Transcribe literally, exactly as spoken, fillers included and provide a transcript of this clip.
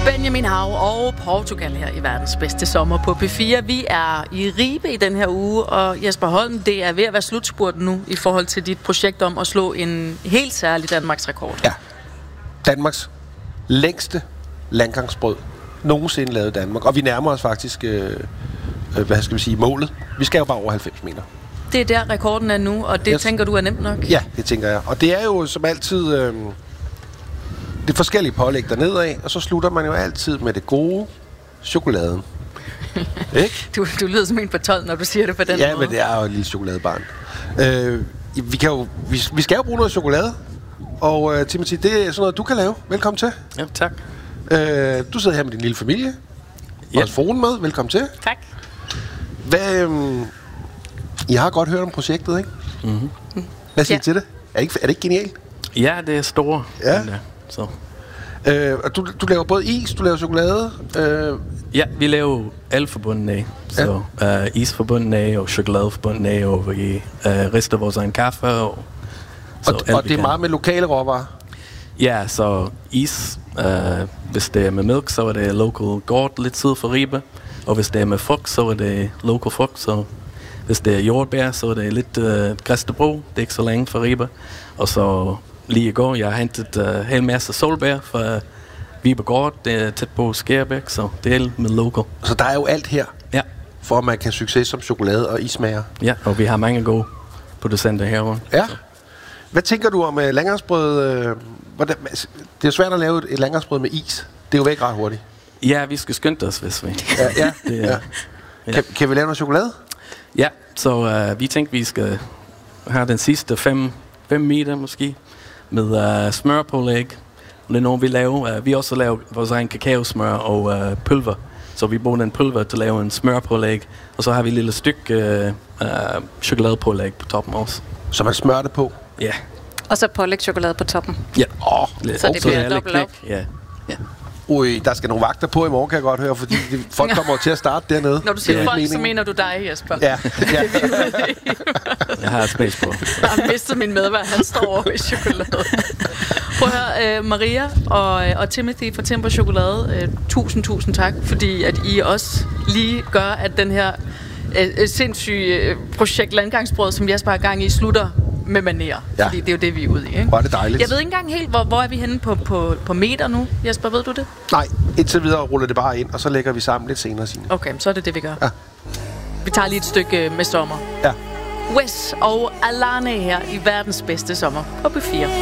Benjamin Hav og Portugal her i verdens bedste sommer på P fire. Vi er i Ribe i den her uge, og Jesper Holm, det er ved at være slutspurten nu i forhold til dit projekt om at slå en helt særlig Danmarks rekord. Ja. Danmarks længste landgangsbrød nogensinde lavet i Danmark. Og vi nærmer os faktisk, øh, øh, hvad skal vi sige, målet. Vi skal jo bare over halvfems meter. Det er der rekorden er nu, og det yes. tænker du er nemt nok? Ja, det tænker jeg. Og det er jo som altid øh, det forskellige pålæg dernede af, og så slutter man jo altid med det gode, chokoladen. Ikke? Du, du lyder som en på tolv, når du siger det på den ja, måde. Ja, men det er jo et lille chokoladebarn. Øh, vi, kan jo, vi, vi skal jo bruge noget chokolade, og øh, Timothy, det er sådan noget, du kan lave. Velkommen til. Ja, tak. Øh, du sidder her med din lille familie. Ja. Og fruen med. Velkommen til. Tak. Hvad, øh, jeg har godt hørt om projektet, ikke? Mm-hmm. Hvad siger Ja. du til det? Er det, ikke, er det ikke genialt? Ja, det er store. Ja. Den der, så. Øh, og du, du laver både is, du laver chokolade. Øh, Ja, vi laver alt forbundet af. Så ja. uh, is forbundet af, og chokolade forbundet af, og vi uh, rister vores egen kaffe. Og, så og, og det er meget med lokale råvarer? Ja, så is, uh, hvis det er med mælk, så er det local gård lidt syd for Ribe. Og hvis det er med frugt, så er det local frugt. Så hvis det er jordbær, så er det lidt uh, Græstebro. Det er ikke så længe for Ribe. Og så lige i går, jeg har hentet en uh, hel masse solbær fra Vibergård, det er tæt på Skærbæk, så det er med local. Så der er jo alt her, ja. For at man kan succes som chokolade og ismager. Ja, og vi har mange gode producenter herovre. Ja. Så. Hvad tænker du om uh, landgangsbrød? Uh, hvordan, det er jo svært at lave et, et landgangsbrød med is. Det er jo væk ret hurtigt. Ja, vi skal skynde os, hvis vi... Ja, ja. det er, ja. ja. Kan, kan vi lave noget chokolade? Ja, så uh, vi tænkte, vi skal have den sidste fem, fem meter måske, med uh, smørpålæg. Det er noget, vi laver. Uh, vi også laver vores egen kakaosmør og uh, pulver. Så vi bruger den pulver til at lave en smørpålæg. Og så har vi et lille stykke uh, uh, chokoladepålæg på toppen også. Så man smører det på? Ja. Yeah. Og så pålægtschokolade på toppen? Ja. Oh, så det bliver dobbelt op? Ja. Ja. Ui, der skal nogle vagter på i morgen, kan jeg godt høre, fordi de, folk kommer til at starte dernede. Når du siger ja. folk, meningen. så mener du dig, Jesper. Ja. ja. Jeg har et space på. Jeg har mistet min medvært, han står over i chokolade. Prøv at høre, uh, Maria og, og Timothy fra Timber Chokolade, uh, tusind, tusind tak, fordi at I også lige gør, at den her uh, sindssyge projekt Landgangsbrød, som Jesper har gang i, slutter med manér. Ja. Fordi det er jo det, vi er ude i. Ikke? Hvor er det dejligt. Jeg ved ikke engang helt, hvor, hvor er vi henne på, på, på meter nu? Jesper, ved du det? Nej, indtil videre ruller det bare ind, og så lægger vi sammen lidt senere, Signe. Okay, så er det det, vi gør. Ja. Vi tager lige et stykke med sommer. Ja. Wes og Alane her i verdens bedste sommer på P fire.